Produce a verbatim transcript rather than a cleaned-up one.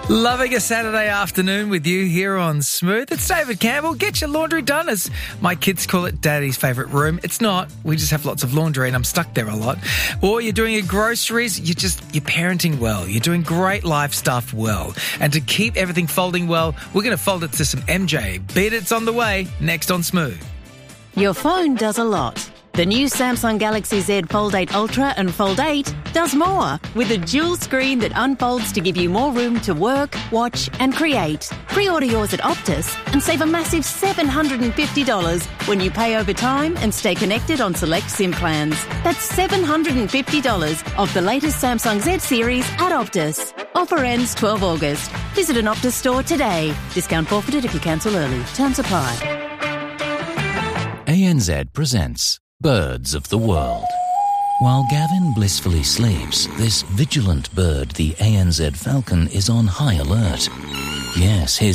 Loving a Saturday afternoon with you here on Smooth. It's David Campbell. Get your laundry done, as my kids call it Daddy's favourite room. It's not. We just have lots of laundry and I'm stuck there a lot. Or you're doing your groceries. You're just, you're parenting well. You're doing great life stuff well. And to keep everything folding well, we're going to fold it to some M J. Beat It's on the way, next on Smooth. Your phone does a lot. The new Samsung Galaxy Z Fold eight Ultra and Fold eight does more, with a dual screen that unfolds to give you more room to work, watch and create. Pre-order yours at Optus and save a massive seven hundred fifty dollars when you pay over time and stay connected on select SIM plans. That's seven hundred fifty dollars off the latest Samsung Z series at Optus. Offer ends twelfth of August. Visit an Optus store today. Discount forfeited if you cancel early. Terms apply. A N Z presents Birds of the World. While Gavin blissfully sleeps, this vigilant bird, the A N Z falcon, is on high alert. Yes, his